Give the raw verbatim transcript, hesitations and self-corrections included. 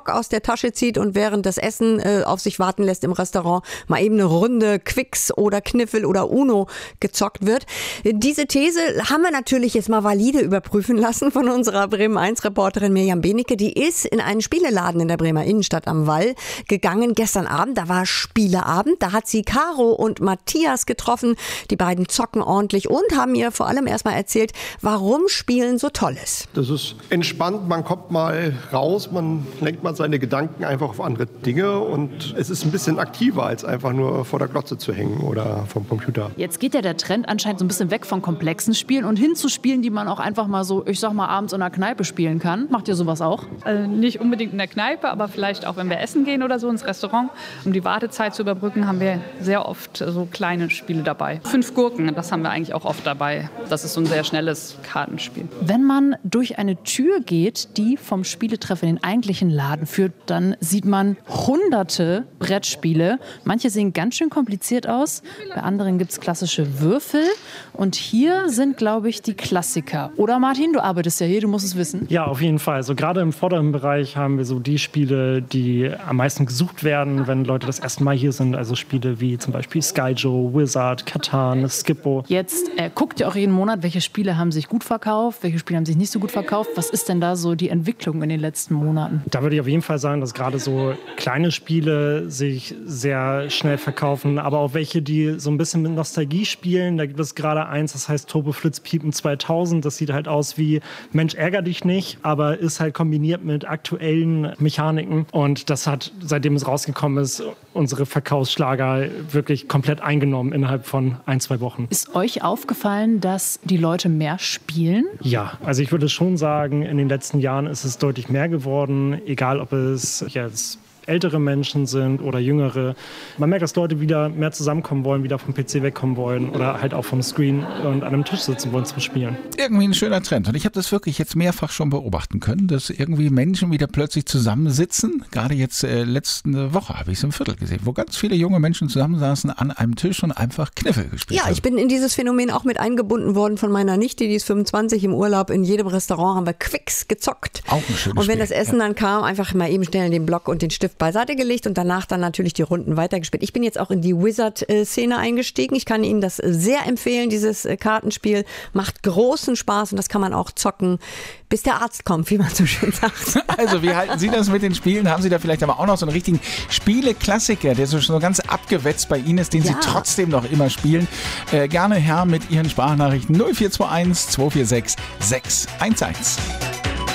Block aus der Tasche zieht und während das Essen äh, auf sich warten lässt im Restaurant mal eben eine Runde Quicks oder Kniffel oder Uno gezockt wird. Diese These haben wir natürlich jetzt mal valide überprüfen lassen von unserer Bremen eins Reporterin Mirjam Benecke. Die ist in einen Spieleladen in der Bremer Innenstadt am Wall gegangen gestern Abend. Da war Spieleabend. Da hat sie Caro und Matthias getroffen. Die beiden zocken ordentlich und haben ihr vor allem erstmal erzählt, warum Spielen so toll ist. Das ist entspannt, man kommt mal raus, man lenkt mal seine Gedanken einfach auf andere Dinge und es ist ein bisschen aktiver, als einfach nur vor der Glotze zu hängen oder vom Computer. Jetzt geht ja der Trend anscheinend so ein bisschen weg von komplexen Spielen und hin zu Spielen, die man auch einfach mal so, ich sag mal, abends in der Kneipe spielen kann. Macht ihr sowas auch? Also nicht unbedingt in der Kneipe, aber vielleicht auch, wenn wir essen gehen oder so ins Restaurant. Um die Wartezeit zu überbrücken, haben wir sehr oft so kleine Spiele dabei. Fünf Gurken, das haben wir eigentlich auch oft dabei. Das ist so ein sehr schnelles Kartenspiel. Wenn man durch eine Tür geht, die vom Spieletreff in den eigentlichen Laden führt, dann sieht man hunderte Brettspiele. Manche sehen ganz schön kompliziert aus, bei anderen gibt es klassische Würfel. Und hier sind, glaube ich, die Klassiker. Oder Martin, du arbeitest ja hier, du musst es wissen. Ja, auf jeden Fall. Also gerade im vorderen Bereich haben wir so die Spiele, die am meisten gesucht werden, wenn Leute das erste Mal hier sind. Also Spiele wie zum Beispiel Skyjo, Wizard, Catan, Skippo. Jetzt äh, guckt ihr auch jeden Monat, welche Spiele haben sich gut verkauft, welche Spiele haben sich nicht so gut verkauft. Was ist denn da so die Entwicklung in den letzten Monaten? Da würde ich auf jeden Fall sagen, dass gerade so kleine Spiele sich sehr schnell verkaufen, aber auch welche, die so ein bisschen mit Nostalgie spielen. Da gibt es gerade eins, das heißt Turbo Flitzpiepen zweitausend. Das sieht halt aus wie Mensch, ärger dich nicht, aber ist halt kombiniert mit aktuellen Mechaniken. Und das hat, seitdem es rausgekommen ist, unsere Verkaufsschlager wirklich komplett eingenommen innerhalb von ein, zwei Wochen. Ist euch aufgefallen, dass die Leute mehr spielen? Ja, also ich würde schon sagen, in den letzten Jahren ist es deutlich mehr geworden, egal ob es jetzt ältere Menschen sind oder jüngere. Man merkt, dass Leute wieder mehr zusammenkommen wollen, wieder vom P C wegkommen wollen oder halt auch vom Screen und an einem Tisch sitzen wollen zum Spielen. Irgendwie ein schöner Trend. Und ich habe das wirklich jetzt mehrfach schon beobachten können, dass irgendwie Menschen wieder plötzlich zusammensitzen. Gerade jetzt äh, letzte Woche habe ich es im Viertel gesehen, wo ganz viele junge Menschen zusammensaßen an einem Tisch und einfach Kniffel gespielt haben. Ja, ich bin in dieses Phänomen auch mit eingebunden worden von meiner Nichte, die ist fünfundzwanzig, im Urlaub. In jedem Restaurant haben wir Quicks gezockt. Auch ein schönes Und wenn Spiel, das Essen ja. dann kam, einfach mal eben schnell den Block und den Stift beiseite gelegt und danach dann natürlich die Runden weitergespielt. Ich bin jetzt auch in die Wizard-Szene eingestiegen. Ich kann Ihnen das sehr empfehlen, dieses Kartenspiel. Macht großen Spaß und das kann man auch zocken, bis der Arzt kommt, wie man so schön sagt. Also wie halten Sie das mit den Spielen? Haben Sie da vielleicht aber auch noch so einen richtigen Spiele-Klassiker, der so schon ganz abgewetzt bei Ihnen ist, den ja. Sie trotzdem noch immer spielen? Äh, gerne her mit Ihren Sprachnachrichten null vier zwei eins zwei vier sechs sechs eins eins.